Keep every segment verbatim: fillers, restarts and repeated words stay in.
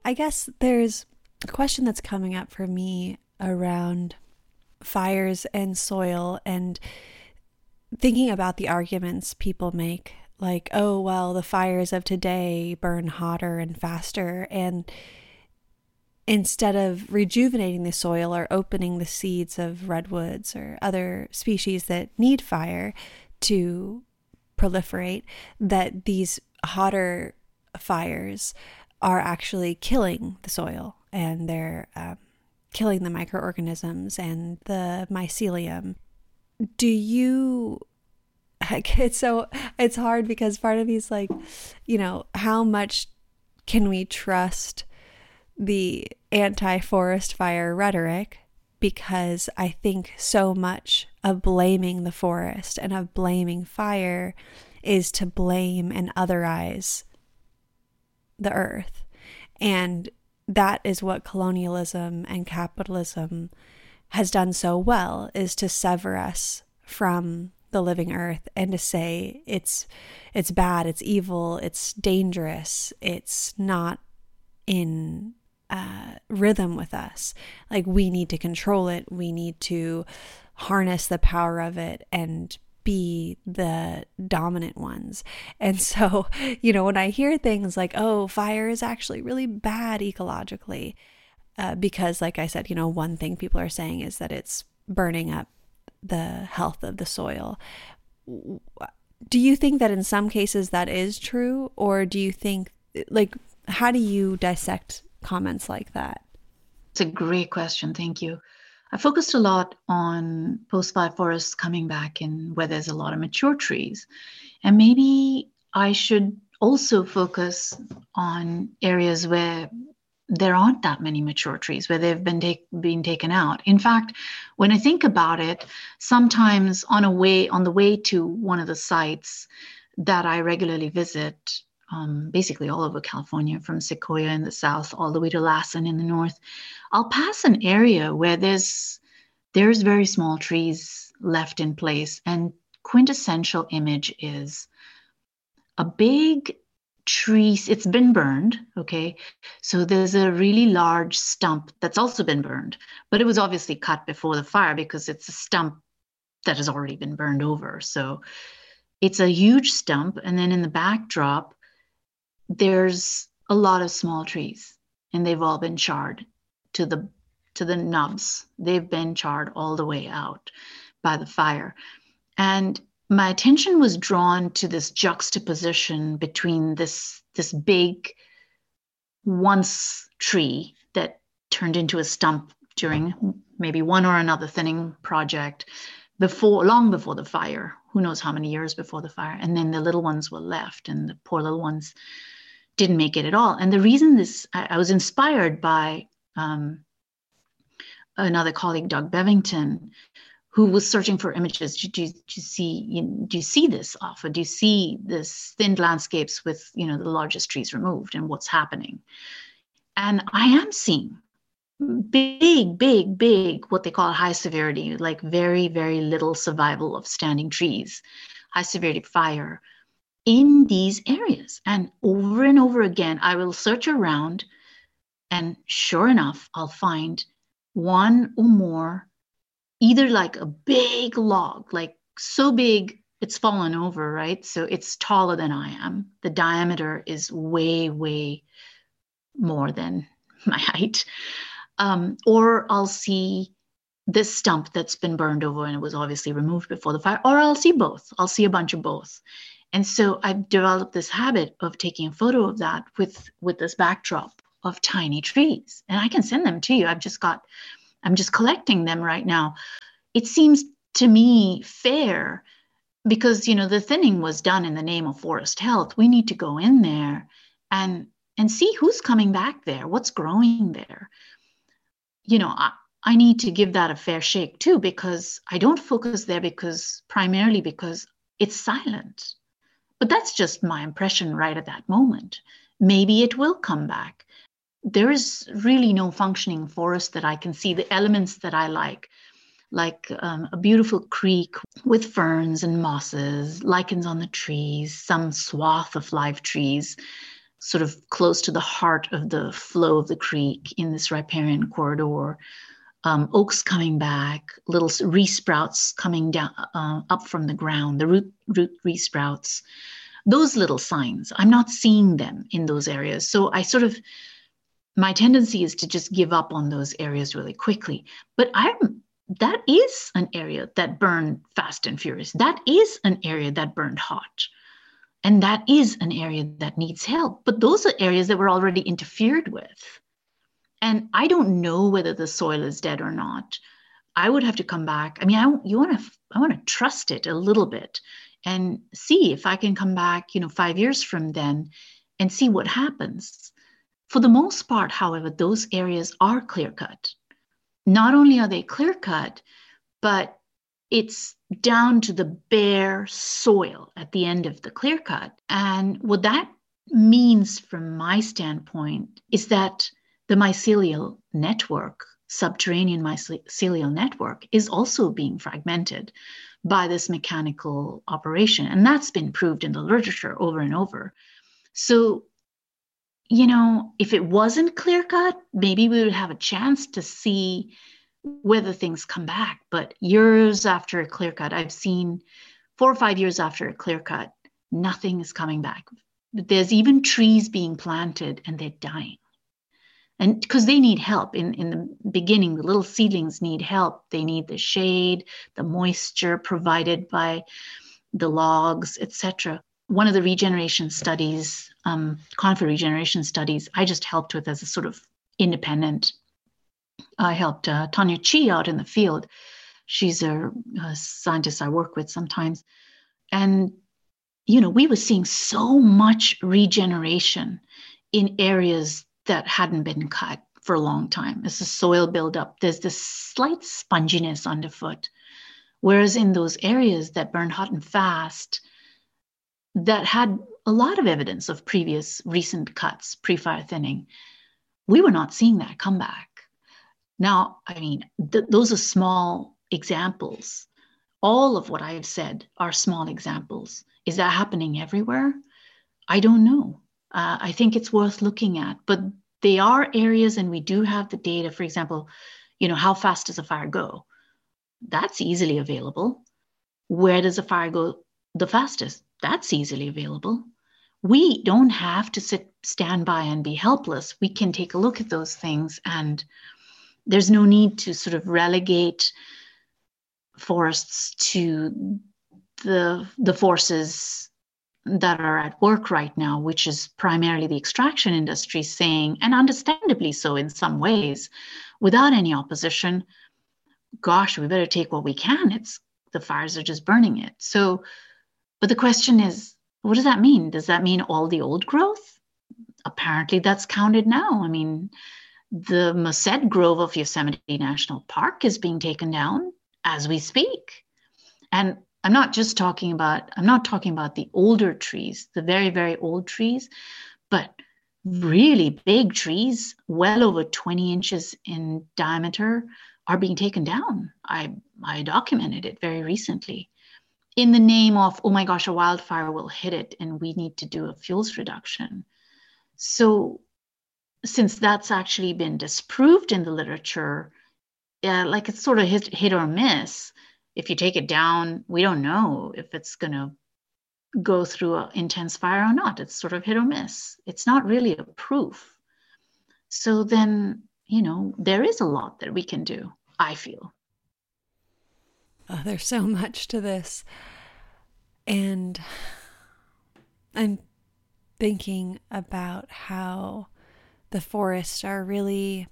I guess there's a question that's coming up for me around fires and soil and thinking about the arguments people make. Like, oh, well, the fires of today burn hotter and faster. And instead of rejuvenating the soil or opening the seeds of redwoods or other species that need fire to proliferate, that these hotter fires are actually killing the soil and they're um, killing the microorganisms and the mycelium. Do you like, it's so it's hard because part of me is like, you know, how much can we trust the anti-forest fire rhetoric, because I think so much of blaming the forest and of blaming fire is to blame and otherize the earth. And that is what colonialism and capitalism has done so well, is to sever us from the living earth and to say it's it's bad, it's evil, it's dangerous, it's not in uh, rhythm with us. Like, we need to control it. We need to harness the power of it and be the dominant ones. And so, you know, when I hear things like, oh, fire is actually really bad ecologically, uh, because, like I said, you know, one thing people are saying is that it's burning up the health of the soil. Do you think that in some cases that is true? Or do you think, like, how do you dissect comments like that? It's a great question. Thank you. I focused a lot on post-fire forests coming back and where there's a lot of mature trees. And maybe I should also focus on areas where there aren't that many mature trees, where they've been take, been taken out. In fact, when I think about it, sometimes on a way on the way to one of the sites that I regularly visit, um, basically all over California, from Sequoia in the south all the way to Lassen in the north, I'll pass an area where there's there's very small trees left in place, and quintessential image is a big tree. It's been burned, okay? So there's a really large stump that's also been burned, but it was obviously cut before the fire because it's a stump that has already been burned over. So it's a huge stump, and then in the backdrop, there's a lot of small trees, and they've all been charred to the to the nubs. They've been charred all the way out by the fire. And my attention was drawn to this juxtaposition between this this big once tree that turned into a stump during maybe one or another thinning project before, long before the fire, who knows how many years before the fire, and then the little ones were left, and the poor little ones didn't make it at all. And the reason this, I, I was inspired by um, another colleague, Doug Bevington, who was searching for images. Do, do, do you see? You know, do you see this often? Do you see this thinned landscapes with, you know, the largest trees removed, and what's happening? And I am seeing big, big, big, what they call high severity, like very, very little survival of standing trees, high severity fire in these areas. And over and over again, I will search around, and sure enough, I'll find one or more, either like a big log, like so big it's fallen over, right? So it's taller than I am. The diameter is way, way more than my height. Um, or I'll see this stump that's been burned over and it was obviously removed before the fire, or I'll see both. I'll see a bunch of both. And so I've developed this habit of taking a photo of that with, with this backdrop of tiny trees. And I can send them to you. I've just got, I'm just collecting them right now. It seems to me fair because, you know, the thinning was done in the name of forest health. We need to go in there and, and see who's coming back there, what's growing there. You know, I, I need to give that a fair shake too, because I don't focus there because primarily because it's silent. But that's just my impression right at that moment. Maybe it will come back. There is really no functioning forest that I can see, the elements that I like, like um, a beautiful creek with ferns and mosses, lichens on the trees, some swath of live trees, sort of close to the heart of the flow of the creek in this riparian corridor. Um, oaks coming back, little resprouts coming down uh, up from the ground, the root root resprouts, those little signs. I'm not seeing them in those areas. So I sort of, my tendency is to just give up on those areas really quickly. But I'm, that is an area that burned fast and furious. That is an area that burned hot. And that is an area that needs help. But those are areas that were already interfered with. And I don't know whether the soil is dead or not. I would have to come back. I mean, I you want to I want to trust it a little bit and see if I can come back, you know, five years from then and see what happens. For the most part, however, those areas are clear cut. Not only are they clear cut, but it's down to the bare soil at the end of the clear cut. And what that means from my standpoint is that the mycelial network, subterranean mycelial network, is also being fragmented by this mechanical operation. And that's been proved in the literature over and over. So, you know, if it wasn't clear cut, maybe we would have a chance to see whether things come back. But years after a clear cut, I've seen four or five years after a clear cut, nothing is coming back. There's even trees being planted and they're dying. And because they need help in, in the beginning, the little seedlings need help. They need the shade, the moisture provided by the logs, et cetera. One of the regeneration studies, um, conifer regeneration studies, I just helped with as a sort of independent. I helped uh, Tanya Chi out in the field. She's a, a scientist I work with sometimes. And, you know, we were seeing so much regeneration in areas that hadn't been cut for a long time. As the soil buildup, there's this slight sponginess underfoot. Whereas in those areas that burned hot and fast, that had a lot of evidence of previous recent cuts, pre-fire thinning, we were not seeing that come back. Now, I mean, th- those are small examples. All of what I've said are small examples. Is that happening everywhere? I don't know. Uh, I think it's worth looking at, but they are areas, and we do have the data. For example, you know, how fast does a fire go? That's easily available. Where does a fire go the fastest? That's easily available. We don't have to sit, stand by and be helpless. We can take a look at those things, and there's no need to sort of relegate forests to the, the forces that are at work right now, which is primarily the extraction industry saying, and understandably so in some ways, without any opposition, gosh, we better take what we can. It's the fires are just burning it. So, but the question is, what does that mean? Does that mean all the old growth? Apparently that's counted now. I mean, the Merced Grove of Yosemite National Park is being taken down as we speak. And I'm not just talking about, I'm not talking about the older trees, the very, very old trees, but really big trees, well over twenty inches in diameter, are being taken down. I, I documented it very recently in the name of, oh my gosh, a wildfire will hit it and we need to do a fuels reduction. So since that's actually been disproved in the literature, uh, like it's sort of hit, hit or miss. If you take it down, we don't know if it's going to go through an intense fire or not. It's sort of hit or miss. It's not really a proof. So then, you know, there is a lot that we can do, I feel. Oh, there's so much to this. And I'm thinking about how the forests are really,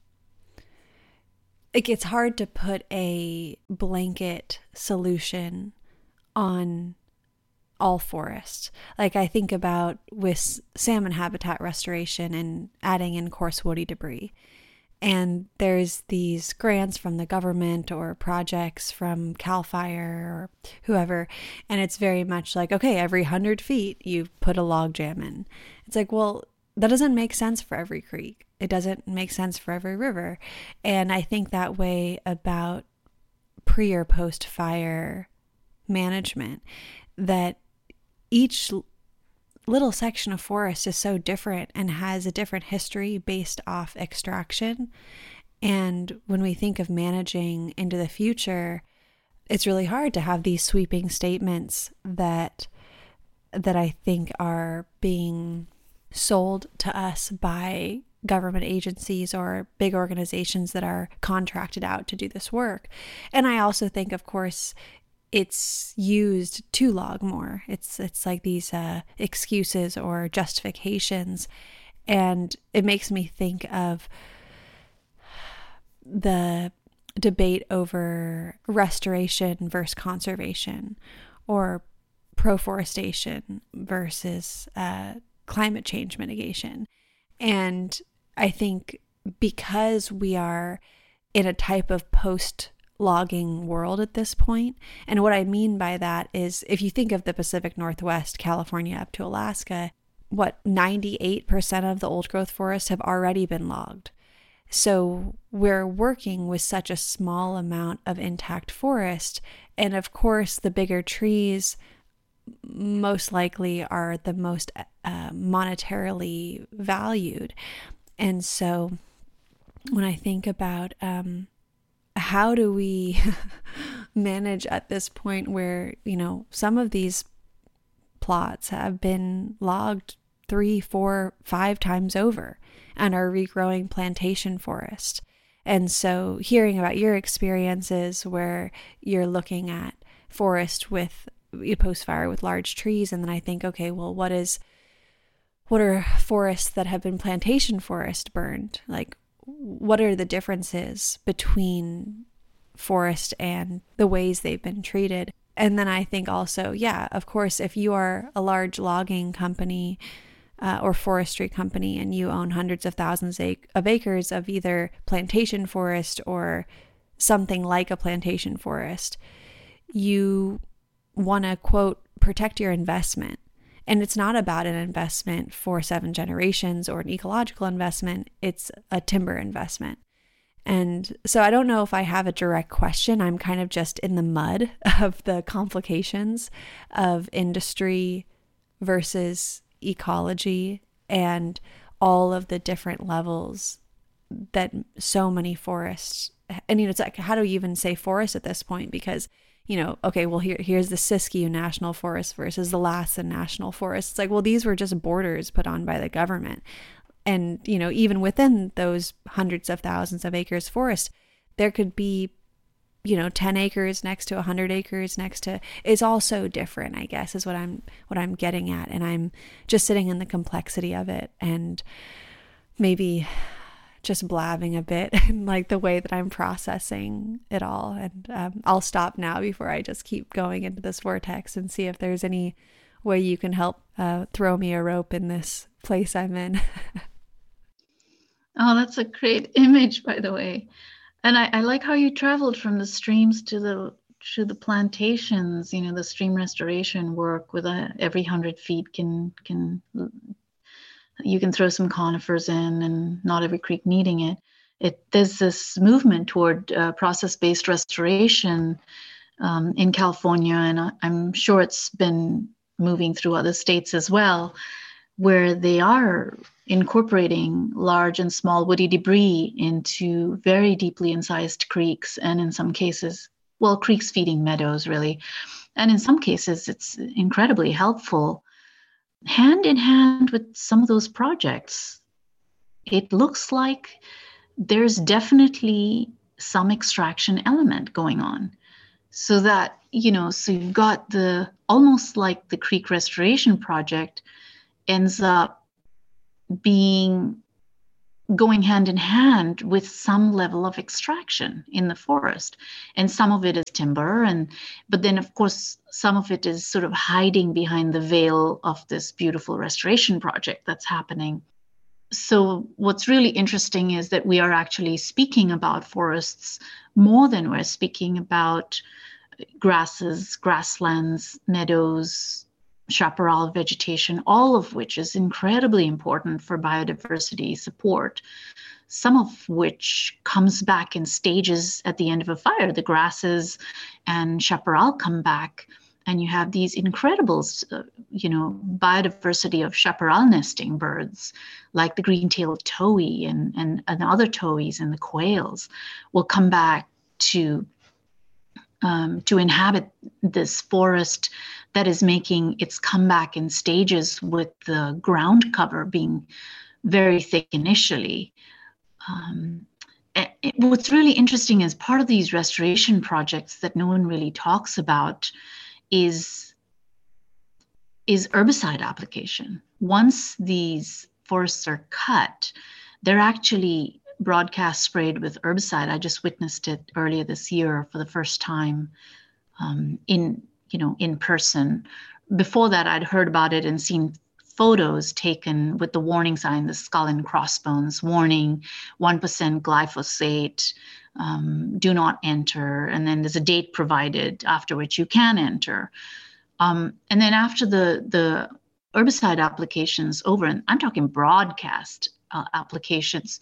like, it's hard to put a blanket solution on all forests. Like I think about with salmon habitat restoration and adding in coarse woody debris. And there's these grants from the government or projects from CAL FIRE or whoever. And it's very much like, okay, every hundred feet you put a log jam in. It's like, well, that doesn't make sense for every creek. It doesn't make sense for every river. And I think that way about pre or post fire management, that each little section of forest is so different and has a different history based off extraction. And when we think of managing into the future, it's really hard to have these sweeping statements that that I think are being sold to us by government agencies or big organizations that are contracted out to do this work. And I also think, of course, it's used to log more. It's it's like these uh, excuses or justifications. And it makes me think of the debate over restoration versus conservation, or proforestation versus uh, climate change mitigation. And I think because we are in a type of post-logging world at this point, and what I mean by that is if you think of the Pacific Northwest, California up to Alaska, what, ninety-eight percent of the old growth forests have already been logged. So we're working with such a small amount of intact forest. And of course, the bigger trees most likely are the most uh, monetarily valued. And so when I think about um, how do we manage at this point where, you know, some of these plots have been logged three, four, five times over and are regrowing plantation forest. And so hearing about your experiences where you're looking at forest with post-fire with large trees, and then I think, okay, well, what is, what are forests that have been plantation forest burned? Like, what are the differences between forest and the ways they've been treated? And then I think also, yeah, of course, if you are a large logging company uh, or forestry company and you own hundreds of thousands of acres of either plantation forest or something like a plantation forest, you want to, quote, protect your investment. And it's not about an investment for seven generations or an ecological investment. It's a timber investment. And so I don't know if I have a direct question. I'm kind of just in the mud of the complications of industry versus ecology and all of the different levels that so many forests, and you know, it's like, how do you even say forest at this point? Because, you know, okay, well, here here's the Siskiyou National Forest versus the Lassen National Forest. It's like, well, these were just borders put on by the government. And, you know, even within those hundreds of thousands of acres forest, there could be, you know, ten acres next to one hundred acres next to, it's all so different, I guess, is what I'm what I'm getting at. And I'm just sitting in the complexity of it and maybe just blabbing a bit and like the way that I'm processing it all. And um, I'll stop now before I just keep going into this vortex and see if there's any way you can help uh, throw me a rope in this place I'm in. Oh, that's a great image, by the way. And I, I like how you traveled from the streams to the to the plantations. You know, the stream restoration work with a, every hundred feet can can you can throw some conifers in, and not every creek needing it. It there's this movement toward uh, process-based restoration um, in California, and I, I'm sure it's been moving through other states as well, where they are incorporating large and small woody debris into very deeply incised creeks, and in some cases, well, creeks feeding meadows, really. And in some cases, it's incredibly helpful. Hand in hand with some of those projects, it looks like there's definitely some extraction element going on. So that, you know, so you've got the, almost like the creek restoration project ends up being going hand in hand with some level of extraction in the forest. And some of it is timber, and but then of course some of it is sort of hiding behind the veil of this beautiful restoration project that's happening. So what's really interesting is that we are actually speaking about forests more than we're speaking about grasses, grasslands, meadows, chaparral vegetation, all of which is incredibly important for biodiversity support, some of which comes back in stages at the end of a fire. The grasses and chaparral come back and you have these incredible, uh, you know, biodiversity of chaparral nesting birds, like the green-tailed towhee and, and, and other towhees and the quails will come back to um, to inhabit this forest that is making its comeback in stages, with the ground cover being very thick initially. Um, it, what's really interesting is part of these restoration projects that no one really talks about is, is herbicide application. Once these forests are cut, they're actually broadcast sprayed with herbicide. I just witnessed it earlier this year for the first time um, in, you know, in person. Before that, I'd heard about it and seen photos taken with the warning sign, the skull and crossbones warning, one percent glyphosate, um, do not enter. And then there's a date provided after which you can enter. Um, and then after the, the herbicide applications over, and I'm talking broadcast uh, applications,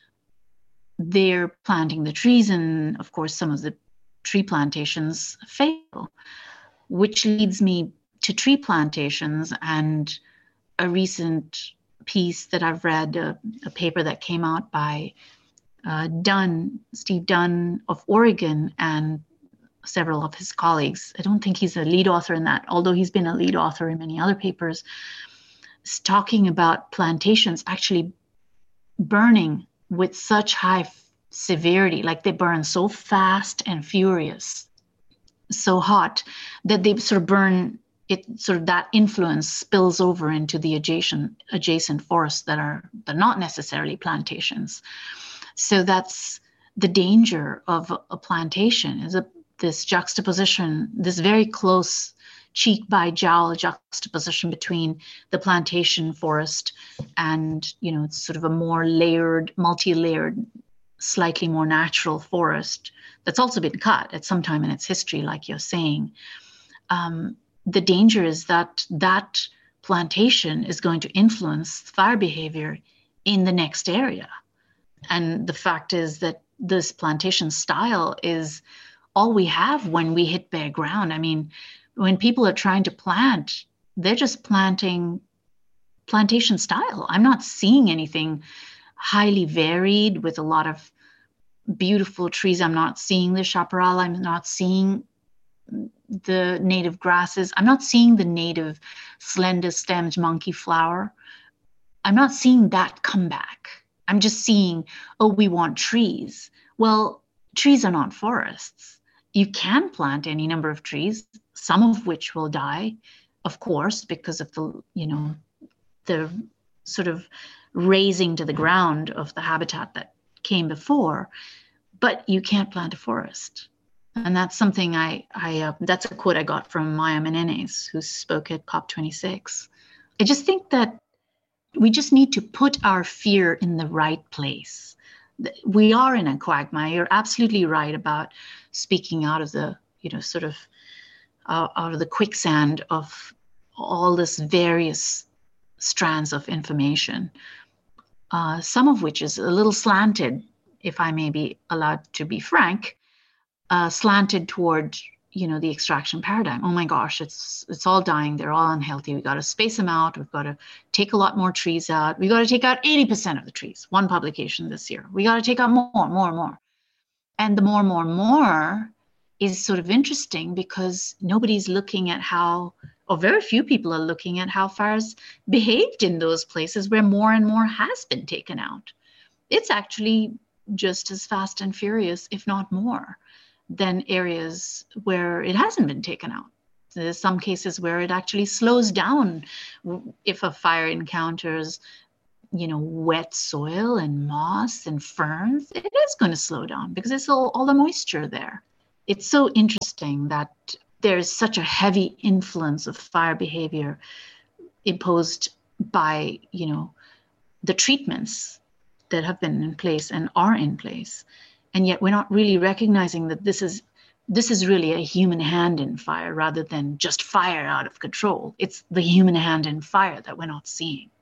they're planting the trees, and of course some of the tree plantations fail, which leads me to tree plantations and a recent piece that I've read, a, a paper that came out by uh, Dunn, Steve Dunn of Oregon, and several of his colleagues. I don't think he's a lead author in that, although he's been a lead author in many other papers, is talking about plantations actually burning with such high severity, like they burn so fast and furious, so hot, that they sort of burn it, sort of that influence spills over into the adjacent adjacent forests that are that are not necessarily plantations. So that's the danger of a plantation, is a, this juxtaposition, this very close cheek by jowl juxtaposition between the plantation forest and, you know, it's sort of a more layered, multi-layered, slightly more natural forest that's also been cut at some time in its history, like you're saying. Um, the danger is that that plantation is going to influence fire behavior in the next area. And the fact is that this plantation style is all we have when we hit bare ground. I mean, when people are trying to plant, they're just planting plantation style. I'm not seeing anything highly varied with a lot of beautiful trees. I'm not seeing the chaparral. I'm not seeing the native grasses. I'm not seeing the native slender stemmed monkey flower. I'm not seeing that come back. I'm just seeing, oh, we want trees. Well, trees are not forests. You can plant any number of trees, some of which will die, of course, because of the, you know, the sort of raising to the ground of the habitat that came before, but you can't plant a forest. And that's something I, I uh, that's a quote I got from Maya Menendez, who spoke at COP twenty-six. I just think that we just need to put our fear in the right place. We are in a quagmire. You're absolutely right about speaking out of the, you know, sort of uh, out of the quicksand of all this various strands of information, uh, some of which is a little slanted, if I may be allowed to be frank, uh, slanted toward, you know, the extraction paradigm. Oh my gosh, it's it's all dying. They're all unhealthy. We got to space them out. We've got to take a lot more trees out. We got to take out eighty percent of the trees. One publication this year. We got to take out more, more, more. And the more, more, more is sort of interesting because nobody's looking at how, or very few people are looking at how fires behaved in those places where more and more has been taken out. It's actually just as fast and furious, if not more, than areas where it hasn't been taken out. There's some cases where it actually slows down if a fire encounters, you know, wet soil and moss and ferns. It is going to slow down because it's all, all the moisture there. It's so interesting that there's such a heavy influence of fire behavior imposed by, you know, the treatments that have been in place and are in place. And yet we're not really recognizing that this is this is really a human hand in fire rather than just fire out of control. It's the human hand in fire that we're not seeing.